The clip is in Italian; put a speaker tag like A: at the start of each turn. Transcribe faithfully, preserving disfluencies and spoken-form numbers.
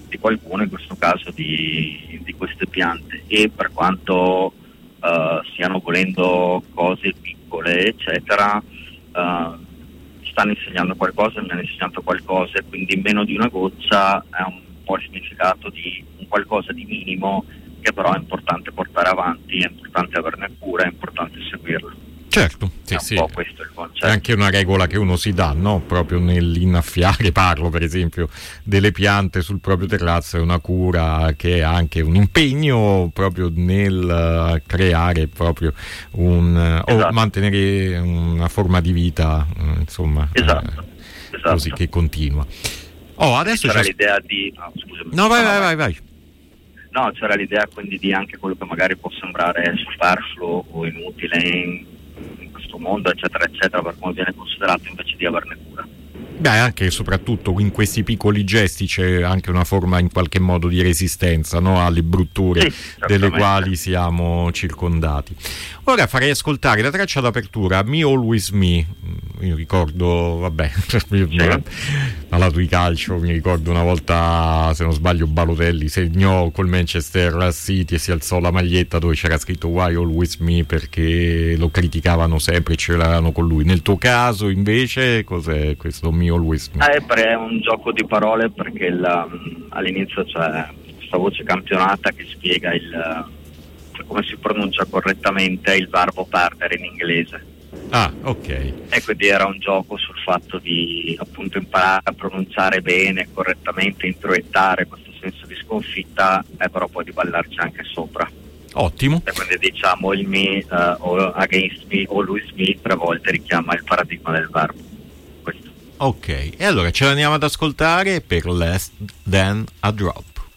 A: di qualcuno, in questo caso di, di queste piante, e per quanto uh, stiano volendo cose piccole eccetera, uh, stanno insegnando qualcosa, mi hanno insegnato qualcosa, e quindi meno di una goccia è un po' il significato di un qualcosa di minimo che però è importante portare avanti, è importante averne cura, è importante seguirlo.
B: Certo, sì,
A: è un
B: sì.
A: po' questo il concetto.
B: È anche una regola che uno si dà, no? Proprio nell'innaffiare, parlo per esempio delle piante sul proprio terrazzo, è una cura che è anche un impegno proprio nel creare proprio un esatto. o mantenere una forma di vita, insomma,
A: esatto.
B: Eh,
A: esatto.
B: così che continua. Oh, adesso
A: c'era
B: c'è
A: l'idea di no, scusami,
B: no vai
A: no,
B: vai vai vai
A: no c'era l'idea quindi di anche quello che magari può sembrare superfluo o inutile in in questo mondo eccetera eccetera, per come viene considerato, invece di averne cura.
B: Beh, anche e soprattutto in questi piccoli gesti c'è anche una forma in qualche modo di resistenza, no? Alle brutture sì, delle quali siamo circondati. Ora farei ascoltare la traccia d'apertura Me Always Me. Io ricordo, vabbè, sì. parlato di calcio, mi ricordo una volta, se non sbaglio, Balotelli segnò col Manchester City e si alzò la maglietta dove c'era scritto Why Always Me, perché lo criticavano sempre e ce l'erano con lui. Nel tuo caso invece cos'è questo Me Always Me?
A: Eh, è un gioco di parole, perché il, all'inizio c'è questa voce campionata che spiega il come si pronuncia correttamente il verbo perdere in inglese.
B: Ah, ok.
A: E quindi era un gioco sul fatto di appunto imparare a pronunciare bene, correttamente, introiettare questo senso di sconfitta, e però poi di ballarci anche sopra.
B: Ottimo.
A: E quindi diciamo il me, uh, o against me, always me, tre volte richiama il paradigma del verbo. Questo.
B: Ok, e allora ce l'andiamo ad ascoltare per Less Than a Drop.